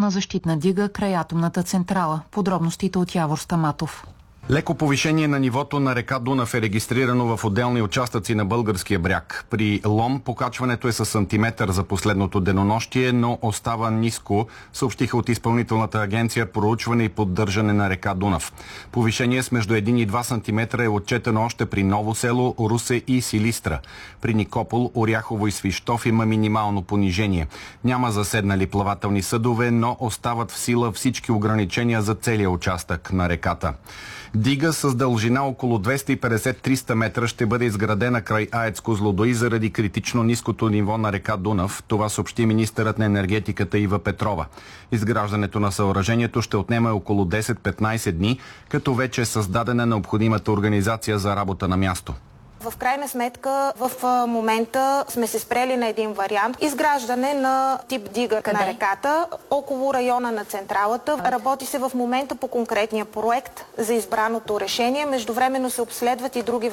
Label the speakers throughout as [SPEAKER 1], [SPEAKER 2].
[SPEAKER 1] на защитна дига край атомната централа. Подробностите от Явор Стаматов.
[SPEAKER 2] Леко повишение на нивото на река Дунав е регистрирано в отделни участъци на българския бряг. При Лом покачването е с сантиметър за последното денонощие, но остава ниско, съобщиха от Изпълнителната агенция проучване и поддържане на река Дунав. Повишение с между 1 и 2 см е отчетено още при Ново село, Русе и Силистра. При Никопол, Оряхово и Свищов има минимално понижение. Няма заседнали плавателни съдове, но остават в сила всички ограничения за целия участък на реката. Дига с дължина около 250-300 метра ще бъде изградена край АЕЦ Козлодуй заради критично ниското ниво на река Дунав. Това съобщи министърът на енергетиката Ива Петрова. Изграждането на съоръжението ще отнеме около 10-15 дни, като вече е създадена необходимата организация за работа на място.
[SPEAKER 3] В крайна сметка, в момента сме се спрели на един вариант. Изграждане на тип дига на реката, около района на централата. Работи се в момента по конкретния проект за избраното решение. Междувременно се обследват и други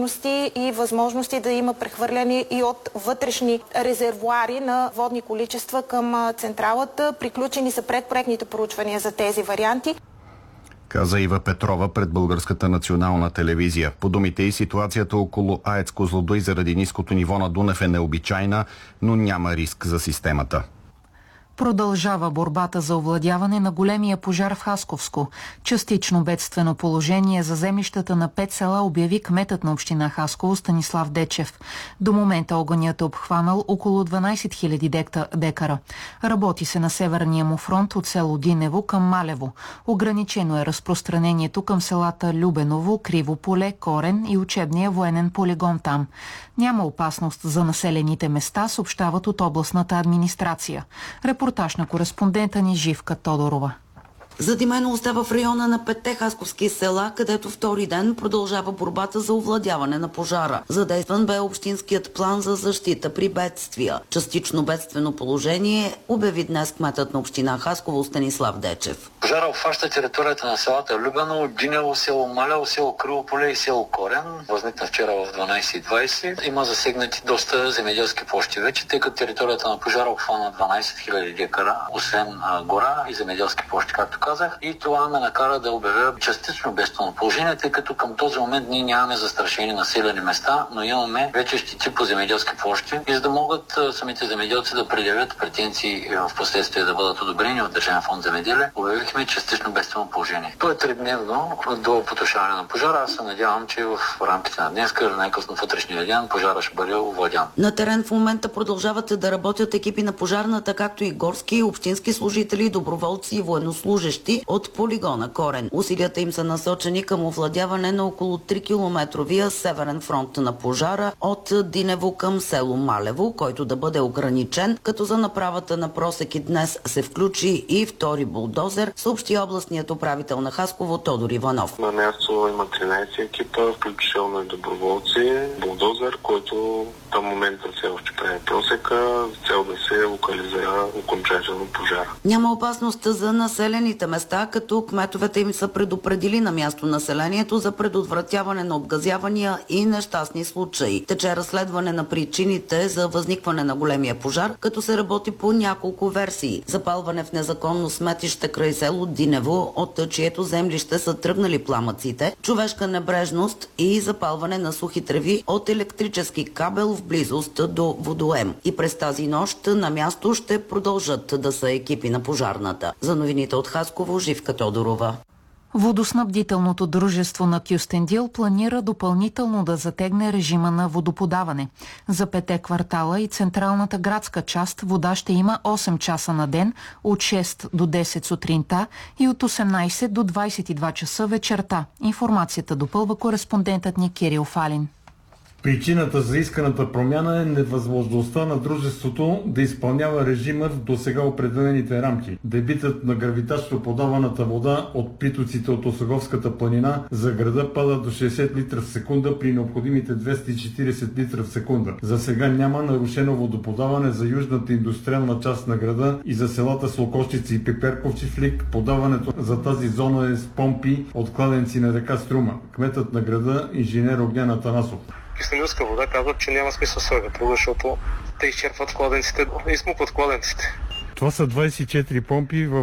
[SPEAKER 3] възможности да има прехвърляне и от вътрешни резервоари на водни количества към централата. Приключени са предпроектните проучвания за тези варианти,
[SPEAKER 2] каза Ива Петрова пред Българската национална телевизия. По думите и ситуацията около АЕЦ Козлодуй заради ниското ниво на Дунав е необичайна, но няма риск за системата.
[SPEAKER 1] Продължава борбата за овладяване на големия пожар в Хасковско. Частично бедствено положение за землищата на 5 села обяви кметът на община Хасково Станислав Дечев. До момента огънят е обхванал около 12 000 декара. Работи се на северния му фронт от село Динево към Малево. Ограничено е разпространението към селата Любеново, Криво поле, Корен и учебния военен полигон там. Няма опасност за населените места, съобщават от областната администрация. Репортаж на кореспондента ни Живка Тодорова.
[SPEAKER 4] Задимено остава в района на 5 хасковски села, където втори ден продължава борбата за овладяване на пожара. Задействан бе общинският план за защита при бедствия. Частично бедствено положение обяви днес кметът на община Хасково Станислав Дечев.
[SPEAKER 5] Пожара обхваща територията на селата Любено, Динево, село Малево, село Криво поле и село Корен. Възникна вчера в 12:20. Има засегнати доста земеделски площи вече, тъй като територията на пожара обхвана 12 000 декара, освен гора и земеделски площи, както казах. И това ме накара да обявя частично бедствено положение, тъй като към този момент ние нямаме застрашени населени места, но имаме вече щети по земеделски площи. И за да могат самите земеделци да предявят претенции в последствие да бъдат одобрени от Държавен фонд земеделие, обявихме частично бедствено положение. То е 3-дневно до потушаване на пожара. Аз се надявам, че в рамките на днес, или най-късно в утрешния ден, пожара ще бъде овладян.
[SPEAKER 4] На терен в момента продължават да работят екипи на пожарната, както и горски и общински служители, доброволци и военнослужещи от полигона Корен. Усилията им са насочени към овладяване на около 3-километровия северен фронт на пожара от Динево към село Малево, който да бъде ограничен, като за направата на просеки днес се включи и втори булдозер, съобщи областният управител на Хасково Тодор Иванов.
[SPEAKER 6] На място има 13 екипа, включително и доброволци, булдозер, който до момента все още прави просека, с цел да се локализира окончателно пожара.
[SPEAKER 4] Няма опасност за населените места, като кметовете им са предупредили на място населението за предотвратяване на обгазявания и нещастни случаи. Тече разследване на причините за възникване на големия пожар, като се работи по няколко версии. Запалване в незаконно сметище край село Динево, от чието землище са тръгнали пламъците, човешка небрежност и запалване на сухи треви от електрически кабел в близост до водоем. И през тази нощ на място ще продължат да са екипи на пожарната. За новините от Хасково, Живка Тодорова.
[SPEAKER 1] Водоснабдителното дружество на Кюстендил планира допълнително да затегне режима на водоподаване. За 5 квартала и централната градска част вода ще има 8 часа на ден от 6 до 10 сутринта и от 18 до 22 часа вечерта. Информацията допълва кореспондентът ни Кирил Фалин.
[SPEAKER 7] Причината за исканата промяна е невъзможността на дружеството да изпълнява режима в досега определените рамки. Дебитът на гравитачно подаваната вода от притоците от Осоговската планина за града пада до 60 литра в секунда при необходимите 240 литра в секунда. За сега няма нарушено водоподаване за южната индустриална част на града и за селата Слокощица и Пиперков чифлик. Подаването за тази зона е с помпи от кладенци на река Струма. Кметът на града, инженер Огнян Атанасов.
[SPEAKER 8] Кюстендилска вода казват, че няма смисъл слагат, защото те изчерпват кладенците и смукват кладенците.
[SPEAKER 7] Това са 24 помпи в